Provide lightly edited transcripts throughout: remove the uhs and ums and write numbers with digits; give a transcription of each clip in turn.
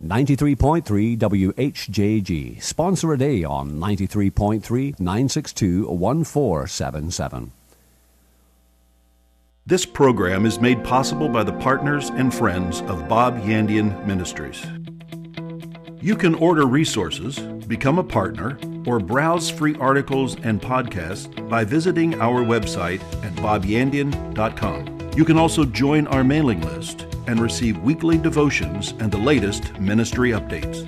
93.3 WHJG. Sponsor a day on 93.3 962 1477. This program is made possible by the partners and friends of Bob Yandian Ministries. You can order resources, become a partner, or browse free articles and podcasts by visiting our website at bobyandian.com. You can also join our mailing list and receive weekly devotions and the latest ministry updates.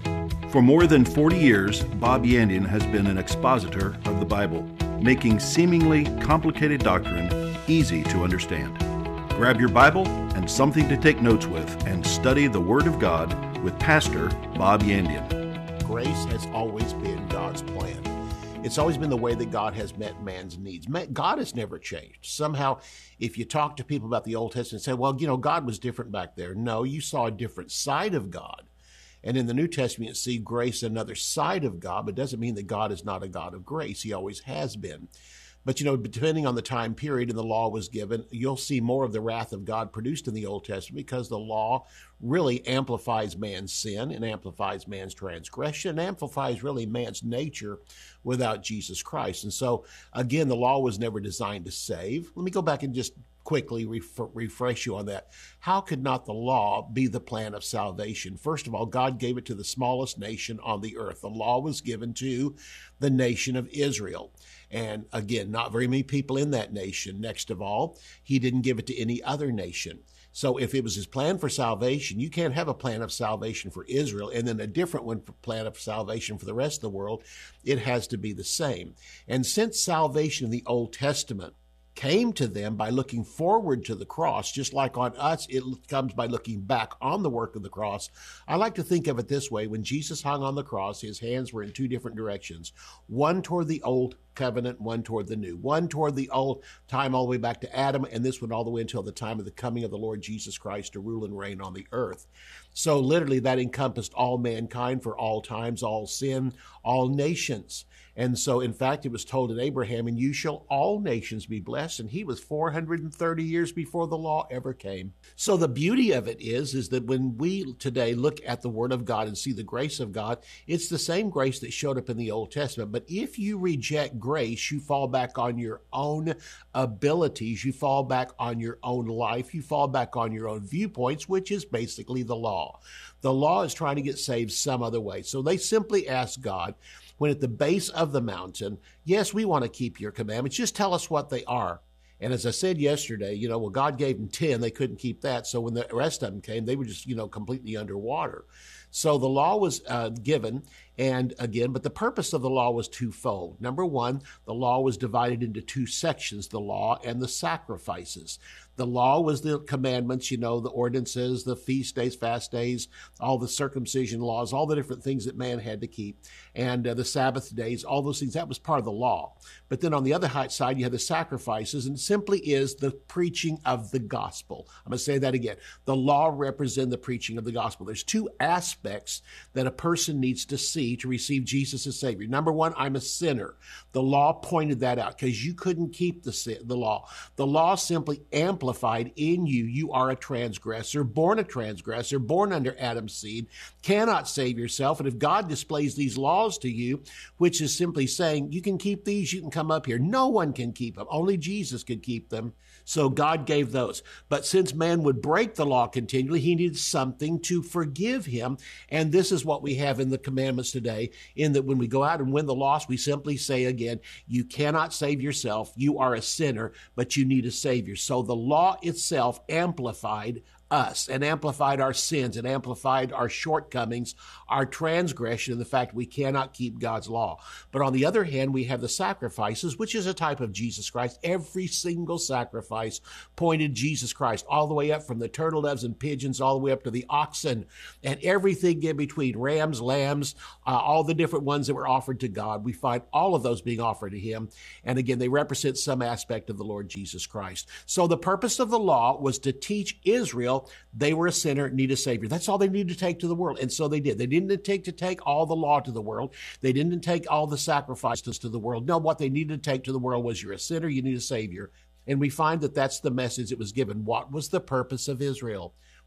For more than 40 years, Bob Yandian has been an expositor of the Bible, making seemingly complicated doctrine easy to understand. Grab your Bible and something to take notes with and study the Word of God with Pastor Bob Yandian. Grace has always been God's plan. It's always been the way that God has met man's needs. God has never changed. Somehow, if you talk to people about the Old Testament and say, well, God was different back there. No, you saw a different side of God. And in the New Testament, you see grace, another side of God, but it doesn't mean that God is not a God of grace. He always has been. But, depending on the time period and the law was given, you'll see more of the wrath of God produced in the Old Testament because the law really amplifies man's sin and amplifies man's transgression and amplifies really man's nature without Jesus Christ. And so, again, the law was never designed to save. Let me go back and just quickly refresh you on that. How could not the law be the plan of salvation? First of all, God gave it to the smallest nation on the earth. The law was given to the nation of Israel. And again, not very many people in that nation. Next of all, he didn't give it to any other nation. So if it was his plan for salvation, you can't have a plan of salvation for Israel and then a different one for plan of salvation for the rest of the world. It has to be the same. And since salvation in the Old Testament came to them by looking forward to the cross, just like on us, it comes by looking back on the work of the cross. I like to think of it this way. When Jesus hung on the cross, his hands were in two different directions, one toward the old covenant, one toward the new, one toward the old time all the way back to Adam, and this one all the way until the time of the coming of the Lord Jesus Christ to rule and reign on the earth. So literally that encompassed all mankind for all times, all sin, all nations. And so, in fact, it was told in Abraham, "In you shall all nations be blessed." And he was 430 years before the law ever came. So the beauty of it is that when we today look at the Word of God and see the grace of God, it's the same grace that showed up in the Old Testament. But if you reject grace, you fall back on your own abilities, you fall back on your own life, you fall back on your own viewpoints, which is basically the law. The law is trying to get saved some other way. So they simply ask God, when at the base of the mountain, yes, we want to keep your commandments. Just tell us what they are. And as I said yesterday, God gave them 10. They couldn't keep that. So when the rest of them came, they were just, completely underwater. So the law was given, and again, but the purpose of the law was twofold. Number one, the law was divided into two sections, the law and the sacrifices. The law was the commandments, the ordinances, the feast days, fast days, all the circumcision laws, all the different things that man had to keep, and the Sabbath days, all those things. That was part of the law. But then on the other side, you have the sacrifices, and it simply is the preaching of the gospel. I'm going to say that again. The law represents the preaching of the gospel. There's two aspects that a person needs to see to receive Jesus as Savior. Number one, I'm a sinner. The law pointed that out because you couldn't keep the law. The law simply amplified in you. You are a transgressor, born under Adam's seed, cannot save yourself. And if God displays these laws to you, which is simply saying, you can keep these, you can come up here. No one can keep them. Only Jesus could keep them. So God gave those. But since man would break the law continually, he needed something to forgive him. And this is what we have in the commandments today, in that when we go out and win the lost, we simply say again, you cannot save yourself. You are a sinner, but you need a Savior. So the law itself amplified us and amplified our sins and amplified our shortcomings, our transgression, and the fact we cannot keep God's law. But on the other hand, we have the sacrifices, which is a type of Jesus Christ. Every single sacrifice pointed Jesus Christ, all the way up from the turtle doves and pigeons, all the way up to the oxen and everything in between, rams, lambs, all the different ones that were offered to God. We find all of those being offered to him. And again, they represent some aspect of the Lord Jesus Christ. So the purpose of the law was to teach Israel they were a sinner, need a Savior. That's all they needed to take to the world. And so they did. They didn't take all the law to the world. They didn't take all the sacrifices to the world. No, what they needed to take to the world was, you're a sinner, you need a Savior. And we find that that's the message that was given. What was the purpose of Israel?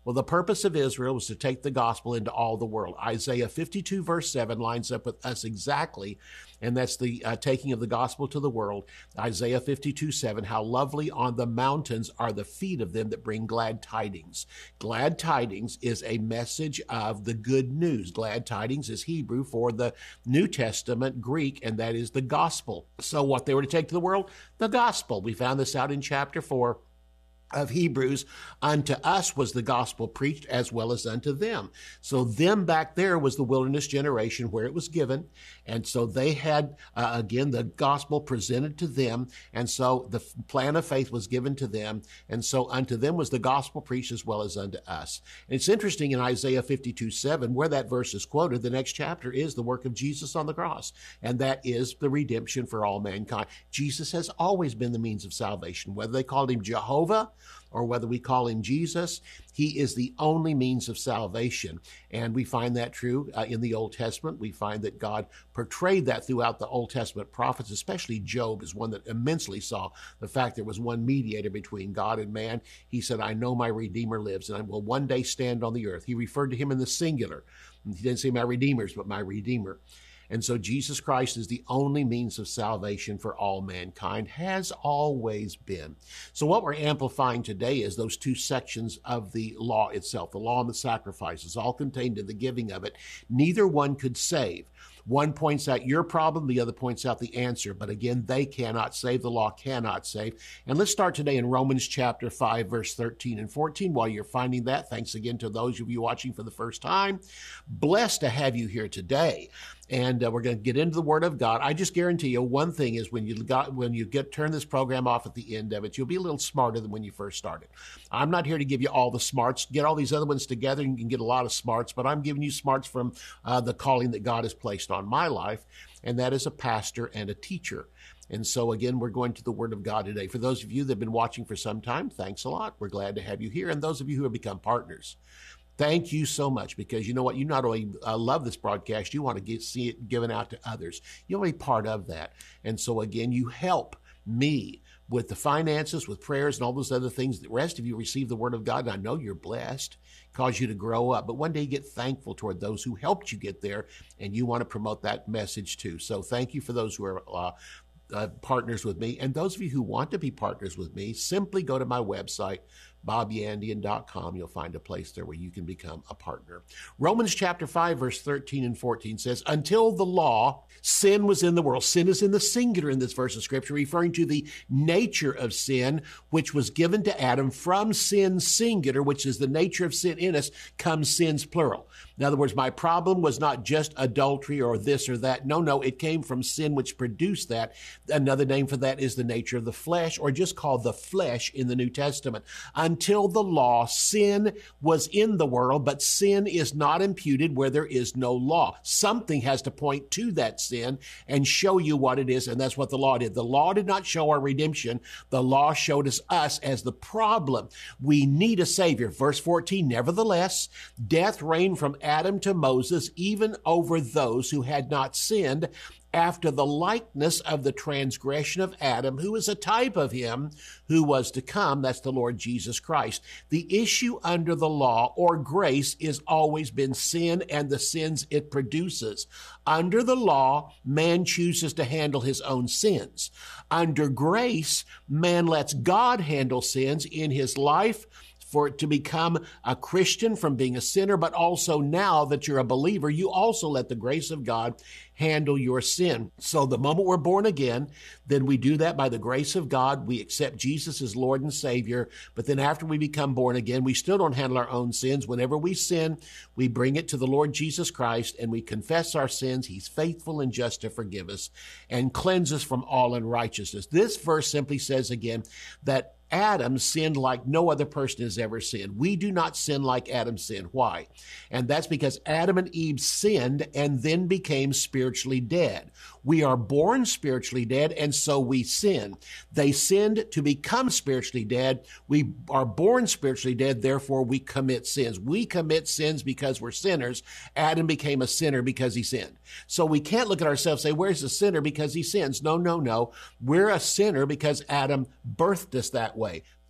Well, the purpose of Israel was to take the gospel into all the world. Isaiah 52 verse 7 lines up with us exactly, and that's the taking of the gospel to the world. Isaiah 52:7, how lovely on the mountains are the feet of them that bring glad tidings. Glad tidings is a message of the good news. Glad tidings is Hebrew for the New Testament Greek, and that is the gospel. So what they were to take to the world? The gospel. We found this out in chapter 4 of Hebrews. Unto us was the gospel preached as well as unto them. So them back there was the wilderness generation where it was given. And so they had, again, the gospel presented to them. And so the plan of faith was given to them. And so unto them was the gospel preached as well as unto us. And it's interesting in Isaiah 52:7, where that verse is quoted, the next chapter is the work of Jesus on the cross. And that is the redemption for all mankind. Jesus has always been the means of salvation, whether they called him Jehovah or whether we call him Jesus, he is the only means of salvation. And we find that true in the Old Testament. We find that God portrayed that throughout the Old Testament prophets, especially Job is one that immensely saw the fact there was one mediator between God and man. He said, I know my Redeemer lives and I will one day stand on the earth. He referred to him in the singular. He didn't say my Redeemers, but my Redeemer. And so Jesus Christ is the only means of salvation for all mankind, has always been. So what we're amplifying today is those two sections of the law itself, the law and the sacrifices, all contained in the giving of it. Neither one could save. One points out your problem, the other points out the answer. But again, they cannot save. The law cannot save. And let's start today in Romans chapter 5, verse 13 and 14. While you're finding that, thanks again to those of you watching for the first time. Blessed to have you here today. And we're going to get into the Word of God. I just guarantee you one thing is when you turn this program off at the end of it, you'll be a little smarter than when you first started. I'm not here to give you all the smarts. Get all these other ones together and you can get a lot of smarts, but I'm giving you smarts from the calling that God has placed on my life, and that is a pastor and a teacher. And so again, we're going to the Word of God today. For those of you that have been watching for some time, thanks a lot. We're glad to have you here. And those of you who have become partners, thank you so much, because you know what? You not only love this broadcast, you want to see it given out to others. You want to be part of that. And so again, you help me with the finances, with prayers and all those other things. The rest of you receive the Word of God, and I know you're blessed, cause you to grow up. But one day you get thankful toward those who helped you get there, and you want to promote that message too. So thank you for those who are partners with me. And those of you who want to be partners with me, simply go to my website, bobyandian.com. You'll find a place there where you can become a partner. Romans chapter 5, verse 13 and 14 says, until the law, sin was in the world. Sin is in the singular in this verse of Scripture, referring to the nature of sin, which was given to Adam. From sin singular, which is the nature of sin in us, comes sins plural. In other words, my problem was not just adultery or this or that. No, it came from sin which produced that. Another name for that is the nature of the flesh, or just called the flesh in the New Testament. Until the law, sin was in the world, but sin is not imputed where there is no law. Something has to point to that sin and show you what it is, and that's what the law did. The law did not show our redemption. The law showed us as the problem. We need a Savior. Verse 14, nevertheless, death reigned from Adam to Moses, even over those who had not sinned, after the likeness of the transgression of Adam, who is a type of him who was to come. That's the Lord Jesus Christ. The issue under the law or grace is always been sin and the sins it produces. Under the law, man chooses to handle his own sins. Under grace, man lets God handle sins in his life, for it to become a Christian from being a sinner, but also now that you're a believer, you also let the grace of God handle your sin. So the moment we're born again, then we do that by the grace of God. We accept Jesus as Lord and Savior. But then after we become born again, we still don't handle our own sins. Whenever we sin, we bring it to the Lord Jesus Christ and we confess our sins. He's faithful and just to forgive us and cleanse us from all unrighteousness. This verse simply says again that Adam sinned like no other person has ever sinned. We do not sin like Adam sinned. Why? And that's because Adam and Eve sinned and then became spiritually dead. We are born spiritually dead, and so we sin. They sinned to become spiritually dead. We are born spiritually dead, therefore we commit sins. We commit sins because we're sinners. Adam became a sinner because he sinned. So we can't look at ourselves and say, where's the sinner because he sins? No. We're a sinner because Adam birthed us that way.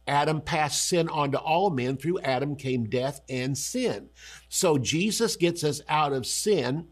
Adam passed sin on to all men. Through Adam came death and sin. So Jesus gets us out of sin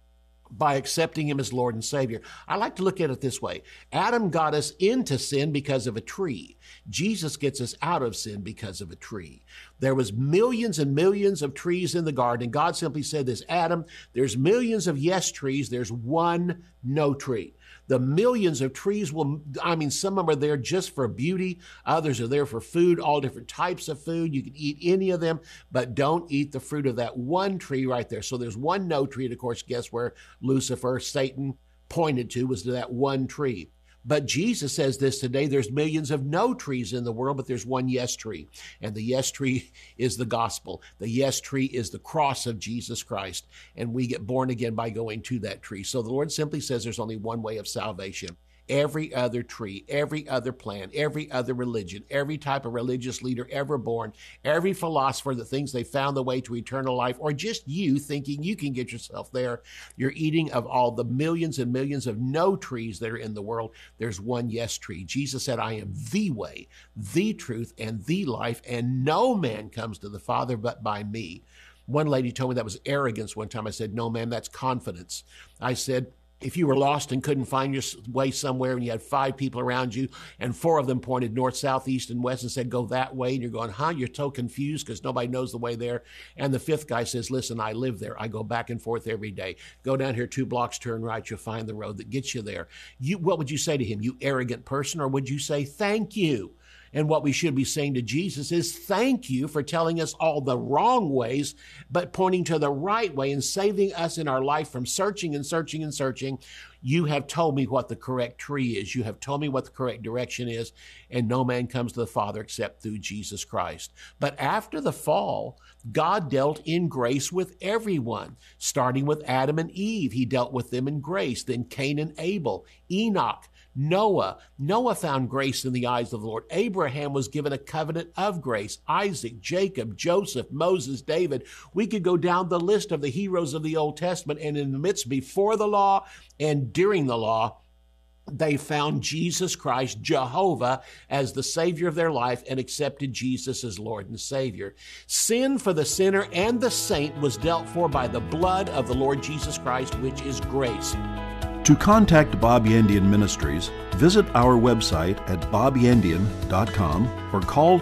by accepting him as Lord and Savior. I like to look at it this way. Adam got us into sin because of a tree. Jesus gets us out of sin because of a tree. There was millions and millions of trees in the garden, and God simply said this, Adam, there's millions of yes trees, there's one no tree. The millions of trees some of them are there just for beauty. Others are there for food, all different types of food. You can eat any of them, but don't eat the fruit of that one tree right there. So there's one no tree. And of course, guess where Lucifer, Satan, pointed to was to that one tree. But Jesus says this today, there's millions of no trees in the world, but there's one yes tree. And the yes tree is the gospel. The yes tree is the cross of Jesus Christ. And we get born again by going to that tree. So the Lord simply says there's only one way of salvation. Every other tree, every other plan, every other religion, every type of religious leader ever born, every philosopher that thinks they found the way to eternal life, or just you thinking you can get yourself there, you're eating of all the millions and millions of no trees that are in the world. There's one yes tree. Jesus said, I am the way, the truth, and the life, and no man comes to the Father but by me. One lady told me that was arrogance one time. I said, no, man, that's confidence. I said, if you were lost and couldn't find your way somewhere and you had 5 people around you and 4 of them pointed north, south, east, and west and said, go that way. And you're going, you're so confused because nobody knows the way there. And the 5th guy says, listen, I live there. I go back and forth every day. Go down here 2 blocks, turn right. You'll find the road that gets you there. What would you say to him? You arrogant person? Or would you say, thank you? And what we should be saying to Jesus is, thank you for telling us all the wrong ways, but pointing to the right way and saving us in our life from searching and searching and searching. You have told me what the correct tree is. You have told me what the correct direction is, and no man comes to the Father except through Jesus Christ. But after the fall, God dealt in grace with everyone, starting with Adam and Eve. He dealt with them in grace. Then Cain and Abel, Enoch, Noah found grace in the eyes of the Lord. Abraham was given a covenant of grace. Isaac, Jacob, Joseph, Moses, David. We could go down the list of the heroes of the Old Testament, and in the midst, before the law and during the law, they found Jesus Christ, Jehovah, as the Savior of their life and accepted Jesus as Lord and Savior. Sin for the sinner and the saint was dealt for by the blood of the Lord Jesus Christ, which is grace. To contact Bob Yandian Ministries, visit our website at bobyandian.com or call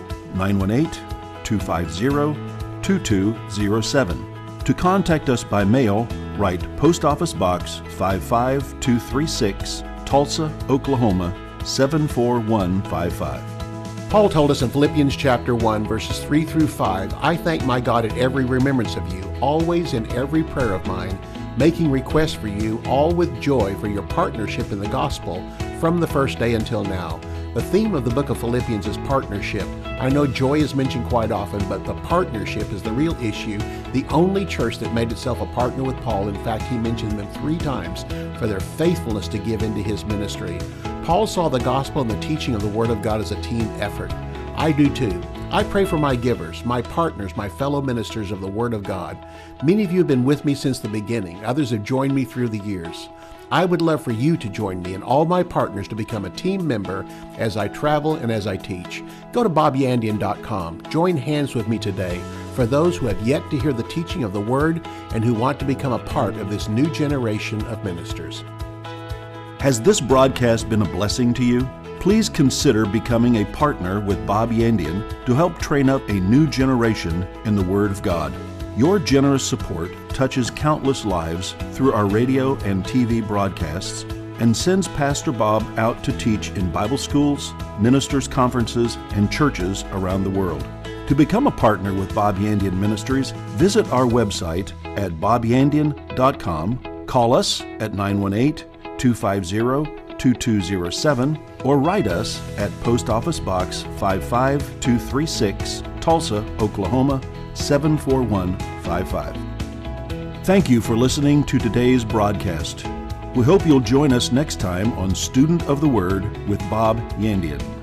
918-250-2207. To contact us by mail, write Post Office Box 55236, Tulsa, Oklahoma 74155. Paul told us in Philippians chapter 1, verses 3 through 5, I thank my God at every remembrance of you, always in every prayer of mine, making requests for you, all with joy for your partnership in the gospel from the first day until now. The theme of the book of Philippians is partnership. I know joy is mentioned quite often, but the partnership is the real issue. The only church that made itself a partner with Paul, in fact, he mentioned them 3 times for their faithfulness to give into his ministry. Paul saw the gospel and the teaching of the Word of God as a team effort. I do too. I pray for my givers, my partners, my fellow ministers of the Word of God. Many of you have been with me since the beginning. Others have joined me through the years. I would love for you to join me and all my partners to become a team member as I travel and as I teach. Go to bobyandian.com. Join hands with me today for those who have yet to hear the teaching of the Word and who want to become a part of this new generation of ministers. Has this broadcast been a blessing to you? Please consider becoming a partner with Bob Yandian to help train up a new generation in the Word of God. Your generous support touches countless lives through our radio and TV broadcasts and sends Pastor Bob out to teach in Bible schools, ministers' conferences, and churches around the world. To become a partner with Bob Yandian Ministries, visit our website at bobyandian.com, call us at 918-250-2207, or write us at Post Office Box 55236, Tulsa, Oklahoma 74155. Thank you for listening to today's broadcast. We hope you'll join us next time on Student of the Word with Bob Yandian.